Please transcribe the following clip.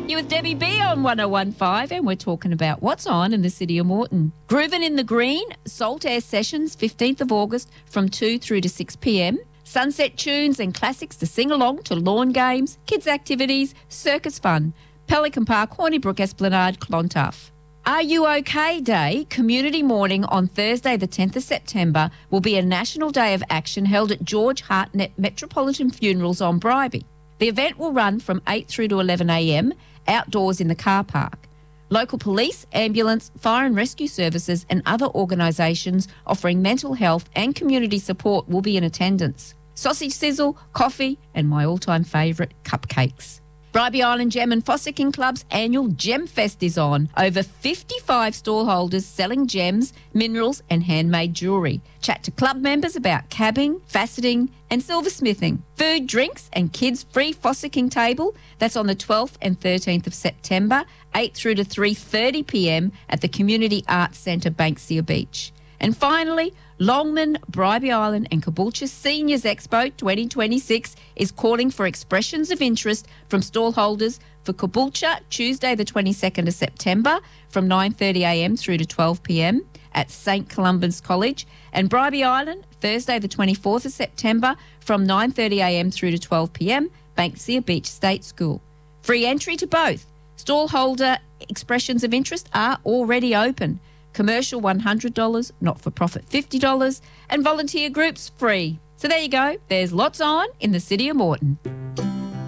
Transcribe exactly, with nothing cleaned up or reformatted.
You with Debbie B on one oh one point five, and we're talking about what's on in the city of Moreton. Groovin' in the Green, Salt Air Sessions, fifteenth of August from two through to six p m. Sunset tunes and classics to sing along to lawn games, kids' activities, circus fun. Pelican Park, Hornybrook Esplanade, Clontarf. Are You OK Day, community morning on Thursday the tenth of September, will be a national day of action held at George Hartnett Metropolitan Funerals on Bribie. The event will run from eight through to eleven a m, outdoors in the car park. Local police, ambulance, fire and rescue services and other organisations offering mental health and community support will be in attendance. Sausage sizzle, coffee and my all-time favourite, cupcakes. Bribie Island Gem and Fossicking Club's annual Gem Fest is on. Over fifty-five stallholders selling gems, minerals and handmade jewellery. Chat to club members about cabbing, faceting and silversmithing. Food, drinks and kids' free Fossicking table. That's on the twelfth and thirteenth of September, eight through to three thirty p m at the Community Arts Centre, Banksia Beach. And finally, Longman, Bribie Island and Caboolture Seniors Expo twenty twenty-six is calling for expressions of interest from stallholders for Caboolture Tuesday the twenty-second of September from nine thirty a m through to twelve p m at St Columba's College, and Bribie Island Thursday the twenty-fourth of September from nine thirty a m through to twelve p m, Banksia Beach State School. Free entry to both. Stallholder expressions of interest are already open. Commercial one hundred dollars, not-for-profit fifty dollars, and volunteer groups free. So there you go. There's lots on in the city of Moreton.